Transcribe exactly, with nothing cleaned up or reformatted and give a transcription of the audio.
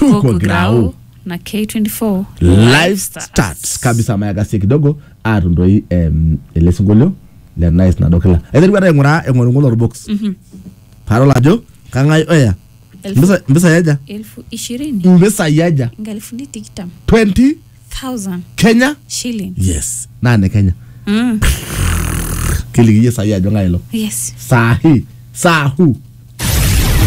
tuko grau na K twenty-four live starts kabisa mayagasi kidogo atundoi em ele singolio le nice na dokela etheri wada ngora engoro ngoro box mhm parola jo kangai oya mbisa mbisa yaja elfu ishirini mbisa yaja ngalifu ni tikitam twenty thousand Kenya shilling yes nane Kenya mm kiligiye sayajo ngailo yes sahi sahu